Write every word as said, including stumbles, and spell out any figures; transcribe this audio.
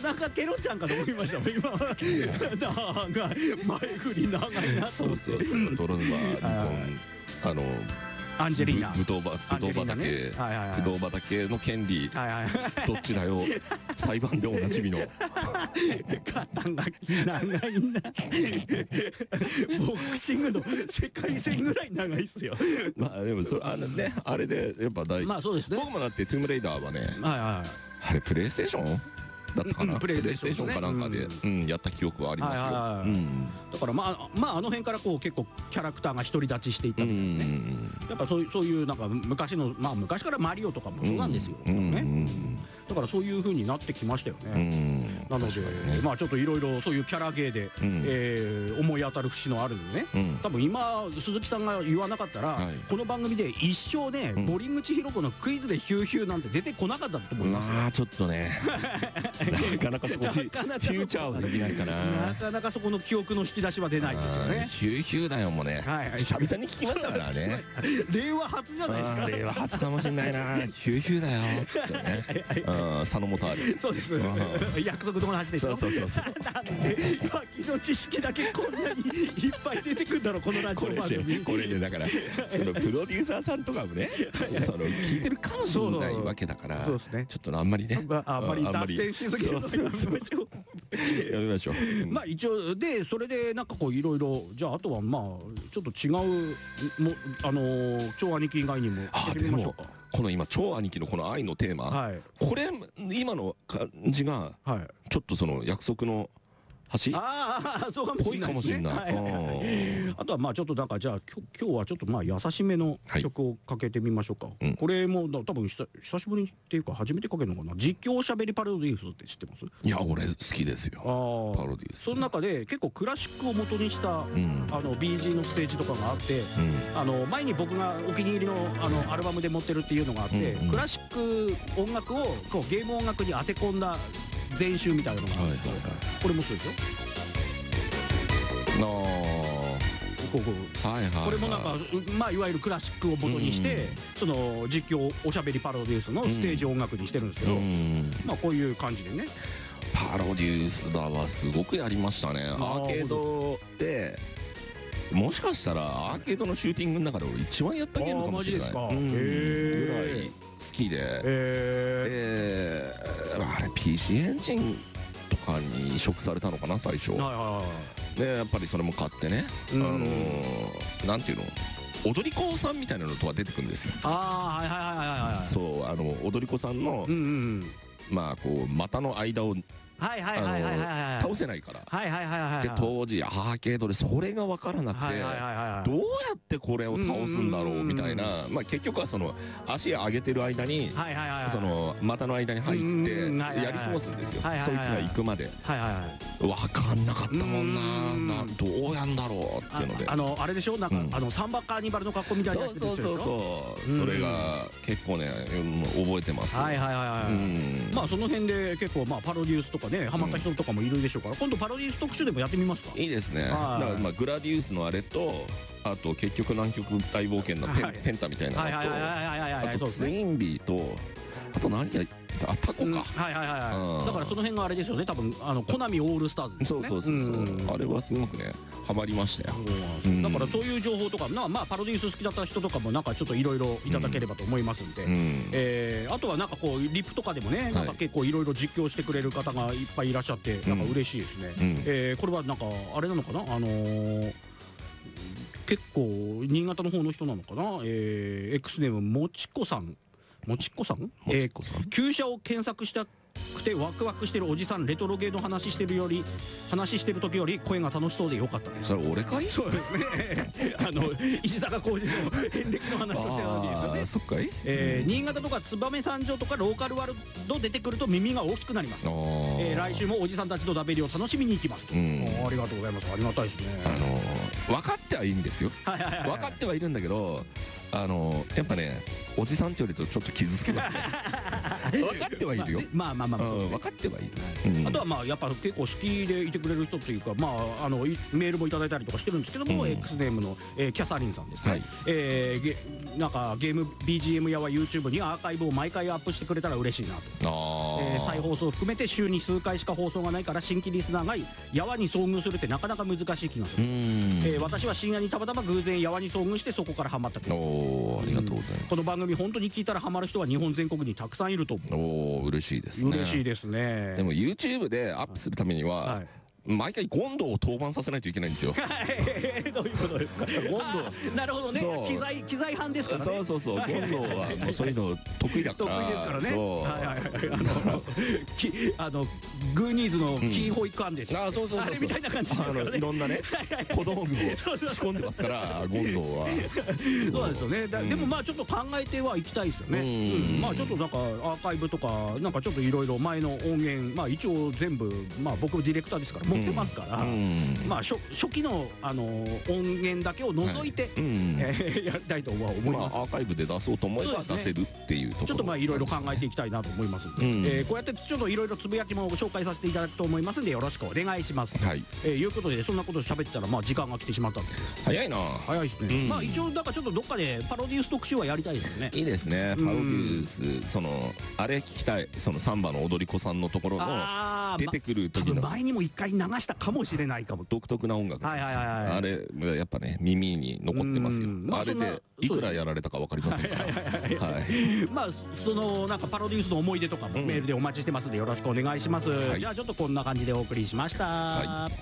なかケロちゃんかと思いましたもん今は。長い前振り長いなと思って。 そうそうそうドロンバーあのアンジェリーナぶどう畑ぶどう畑の権利どっちだよ裁判でおなじみの肩が長いな。ボクシングの世界戦ぐらい長いっすよ。 まあでもそれあのねあれでやっぱ大まあそうですね。 僕もだってトゥームレイダーはねはいはいあれプレイステーションだったかな、 うん、プレイステーションかなんかで、うん、やった記憶はありますよ。 だからまあまああの辺からこう結構キャラクターが独り立ちしていったんだよね。やっぱそういうそういうなんか昔のまあ昔からマリオとかもそうなんですよね。だからそういう風になってきましたよね。なのでまあちょっといろいろそういうキャラゲーでえ思い当たる節のあるのね。多分今鈴木さんが言わなかったらこの番組で一生ね森口博子のクイズでヒューヒューなんて出てこなかったと思います。 まあちょっとねなかなかそこフューチャーはできないかな。 なかなかそこの記憶の引き出しは出ないですよね。 ヒューヒューだよもうね。久々に聞きましたからね。 令和初じゃないですか。 令和初かもしれないな。ヒューヒューだよってね。佐野元春。 そうです。約束の話でしょ。 そうそうそう。 なんで脇の知識だけこんなにいっぱい出てくるんだろうこのラジオ番組。 これねだからそのプロデューサーさんとかもねその聞いてるかもしれないわけだからちょっとあんまりねあんまり脱線しすぎるのやめましょう。 やめましょう。 まあ一応でそれでなんかこういろいろじゃああとはまあちょっと違うもあの超兄貴以外にも聞いてみましょうか。 この今超兄貴のこの愛のテーマ、はい、これ今の感じがちょっとその約束の橋ああそうかもしれないですね。あとはまあちょっとなんかじゃあ今日はちょっとまあ優しめの曲をかけてみましょうか。これも多分久しぶりっていうか初めてかけるのかな。実況おしゃべりパロディースって知ってます？ いや俺好きですよパロディース。 その中で結構クラシックを元にしたあの ビージー のステージとかがあってあの前に僕がお気に入りのあのアルバムで持ってるっていうのがあってクラシック音楽をこうゲーム音楽に当て込んだ全集みたいなのがあるんですけど、これもそうですよ。あこここれもなんかまあいわゆるクラシックを元にしてその実況おしゃべりパロデュースのステージ音楽にしてるんですけど、まあこういう感じでね。 パロデュースだはすごくやりましたね。アーケードでもしかしたらアーケードのシューティングの中で俺一番やったゲームかもしれない。ぐらい好きで、えあれ ピーシー エンジンとかに移植されたのかな最初。でやっぱりそれも買ってね、あのなんていうの踊り子さんみたいなのとは出てくるんですよ。 ああはいはいはいはい。 そうあの踊り子さんのまあこう股の間を倒せないからで当時アーケードでそれが分からなくてどうやってこれを倒すんだろうみたいな、まあ結局はその足上げてる間にその股の間に入ってやり過ごすんですよ。そいつが行くまで分かんなかったもんな。どうやんだろうっていうのであのあれでしょなんかあのサンバカーニバルの格好みたいな。 そうそうそうそうそれが結構ね覚えてます。 はいはいはいはい。まあその辺で結構まあパロデュースとかねハマった人とかもいるでしょうから今度パロデュース特集でもやってみますか。 いいですね。だからまあグラディウスのあれとあと結局南極大冒険のペンタみたいなのとあとツインビーとあと何やあタコか。 はいはいはい。だからその辺があれですよね多分あのコナミオールスターズですよね。 そうそうそうそうあれはすごくねハマりましたよ。 だからそういう情報とかまあパロディース好きだった人とかもなんかちょっといろいろいただければと思いますんで、えあとはなんかこうリップとかでもねなんか結構いろいろ実況してくれる方がいっぱいいらっしゃってなんか嬉しいですね。えこれはなんかあれなのかなあの結構新潟の方の人なのかな。え X ネームもちこさんもちこさん旧車を検索したくてワクワクしてるおじさんレトロゲーの話してるより話してる時より声が楽しそうでよかったです。 それ俺かい？ そうですね。あの石坂浩二の遍歴の話をしてたわけですよね。 そっかい？ え新潟とか燕三条とかローカルワールド出てくると耳が大きくなります。え来週もおじさんたちとダベリを楽しみに行きます。ありがとうございます。ありがたいですね。 あの分かってはいいんですよ。分かってはいるんだけどあのやっぱねおじさんって言われるとちょっと傷つきますね。分かってはいるよ。 まあまあまあ分かってはいる。あとはまあやっぱ結構好きでいてくれる人というかまああのメールもいただいたりとかしてるんですけども X ネームのキャサリンさんですね。なんかゲーム ビージーエム やは YouTube にアーカイブを毎回アップしてくれたら嬉しいなと。 ー再放送を含めて週に数回しか放送がないから、新規リスナーがやわに遭遇するってなかなか難しい気がする。えー私は深夜にたまたま偶然やわに遭遇して、そこからハマったという。 おー、ありがとうございます。 この番組本当に聞いたらハマる人は日本全国にたくさんいると思う。 おー、嬉しいですね。 嬉しいですね。 でも YouTube でアップするためには、はい、毎回ゴンドを登板させないといけないんですよ。 どういうことですか。ゴンド。なるほどね。機材機材班ですからね。 そうそうそう。ゴンドはもうそういうの得意だから。 得意ですからね。 そう。 はいはいはい。あのきあのグーニーズのキー保育班です。 あ、そうそうそう。 あれみたいな感じですからね。 いろんなね小道具を仕込んでますから、ゴンドは。 そうですよね。でもまあちょっと考えてはいきたいですよね。まあちょっとなんかアーカイブとかなんかちょっといろいろ前の音源、まあ一応全部まあ僕ディレクターですから持ってますから、まあ初初期のあの音源だけを除いてやりたいとは思います。 アーカイブで出そうと思えば出せるっていうところ。 ちょっとまあいろいろ考えていきたいなと思いますんで、こうやってちょっといろいろつぶやきも紹介させていただくと思いますんで、よろしくお願いします。はい。えいうことでそんなことを喋ってたらまあ時間が来てしまったんです。 早いな。 早いですね。まあ一応なんかちょっとどっかでパロディウス特集はやりたいですね。 いいですね。パロディウス、そのあれ聞きたい、そのサンバの踊り子さんのところの出てくる時の前にも一回流したかもしれないかも。 独特な音楽。あれやっぱね耳に残ってますよ。あれでいくらやられたかわかりませんから。はい。まあそのなんかパロディウスの思い出とかもメールでお待ちしてますんでよろしくお願いします。じゃあちょっとこんな感じでお送りしました。